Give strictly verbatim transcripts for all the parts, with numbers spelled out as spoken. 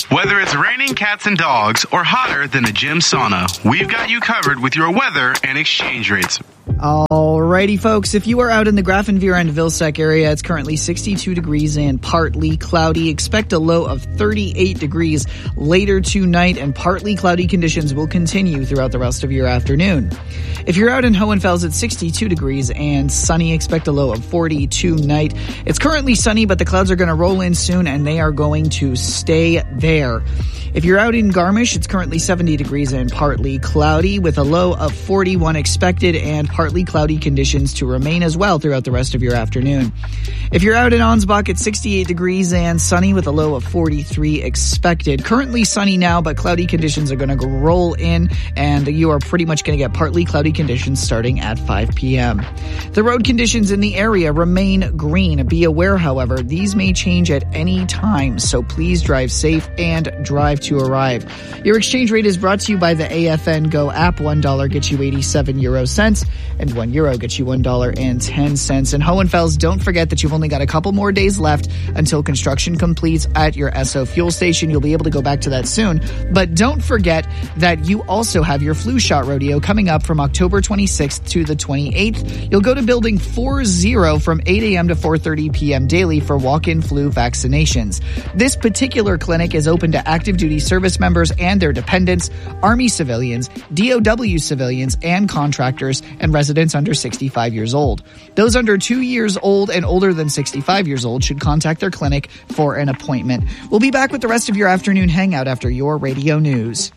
Whether it's raining cats and dogs or hotter than a gym sauna, we've got you covered with your weather and exchange rates. Alrighty, folks. If you are out in the Grafenwehr and Vilseck area, it's currently sixty-two degrees and partly cloudy. Expect a low of thirty-eight degrees later tonight, and partly cloudy conditions will continue throughout the rest of your afternoon. If you're out in Hohenfels, it's sixty-two degrees and sunny. Expect a low of forty-two tonight. It's currently sunny, but the clouds are going to roll in soon, and they are going to stay there. If you're out in Garmisch, it's currently seventy degrees and partly cloudy with a low of forty-one expected, and partly cloudy conditions to remain as well throughout the rest of your afternoon. If you're out in Ansbach, it's sixty-eight degrees and sunny with a low of forty-three expected. Currently sunny now, but cloudy conditions are going to roll in, and you are pretty much going to get partly cloudy conditions starting at five p.m. The road conditions in the area remain green. Be aware, however, these may change at any time, so please drive safe and drive to arrive. Your exchange rate is brought to you by the A F N Go app. One dollar gets you eighty-seven euro cents, and one euro gets you one dollar and ten cents. And Hohenfels, don't forget that you've only got a couple more days left until construction completes at your Esso fuel station. You'll be able to go back to that soon. But don't forget that you also have your flu shot rodeo coming up from October twenty-sixth to the twenty-eighth. You'll go to building forty from eight a.m. to four thirty p.m. daily for walk-in flu vaccinations. This particular clinic is open to active duty service members and their dependents, Army civilians, D O W civilians, and contractors, and residents under sixty-five years old. Those under two years old and older than sixty-five years old should contact their clinic for an appointment. We'll be back with the rest of your afternoon hangout after your radio news.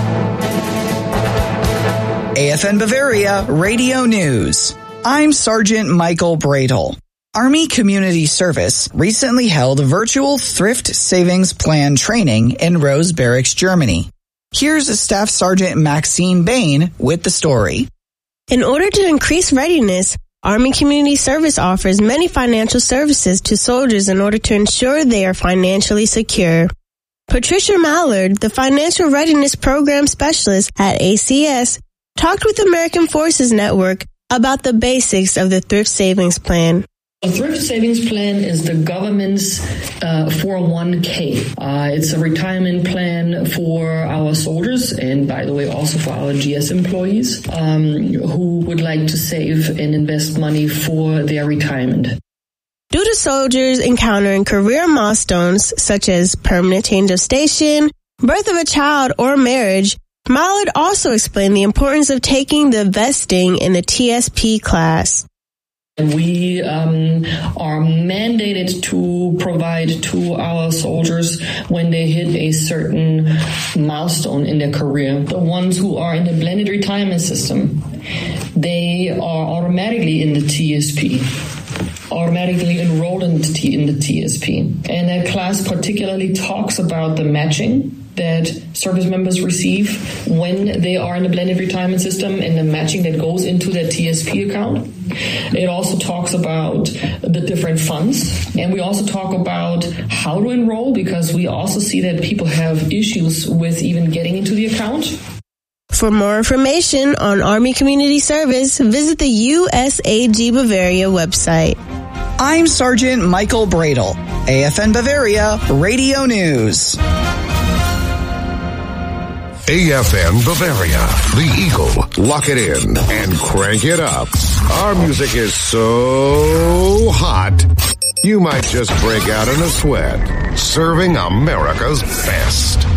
A F N Bavaria Radio News. I'm Sergeant Michael Bradle. Army Community Service recently held virtual thrift savings plan training in Rose Barracks, Germany. Here's Staff Sergeant Maxine Bain with the story. In order to increase readiness, Army Community Service offers many financial services to soldiers in order to ensure they are financially secure. Patricia Mallard, the Financial Readiness Program Specialist at A C S, talked with American Forces Network about the basics of the Thrift Savings Plan. A thrift savings plan is the government's uh, four oh one k. Uh, it's a retirement plan for our soldiers and, by the way, also for our G S employees um, who would like to save and invest money for their retirement. Due to soldiers encountering career milestones such as permanent change of station, birth of a child, or marriage, Mallard also explained the importance of taking the vesting in the T S P class. We um, are mandated to provide to our soldiers when they hit a certain milestone in their career. The ones who are in the blended retirement system, they are automatically in the T S P, automatically enrolled in the, T- in the T S P. And that class particularly talks about the matching that service members receive when they are in the blended retirement system and the matching that goes into their T S P account. It also talks about the different funds. And we also talk about how to enroll, because we also see that people have issues with even getting into the account. For more information on Army Community Service, visit the U S A G Bavaria website. I'm Sergeant Michael Bradle, A F N Bavaria Radio News. A F N Bavaria, the Eagle. Lock it in and crank it up. Our music is so hot, you might just break out in a sweat. Serving America's best.